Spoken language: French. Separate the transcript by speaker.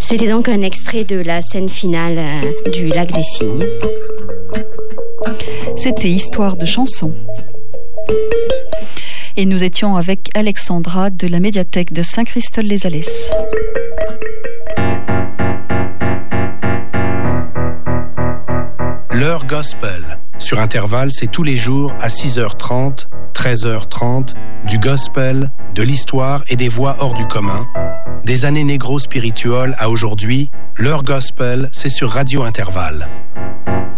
Speaker 1: C'était donc un extrait de la scène finale du Lac des Cygnes.
Speaker 2: C'était Histoire de chanson. Et nous étions avec Alexandra de la médiathèque de Saint-Christol-les-Alès.
Speaker 3: L'heure gospel. Sur Intervalle, c'est tous les jours à 6h30, 13h30, du gospel, de l'histoire et des voix hors du commun. Des années négro-spirituelles à aujourd'hui, l'heure gospel, c'est sur Radio Intervalle.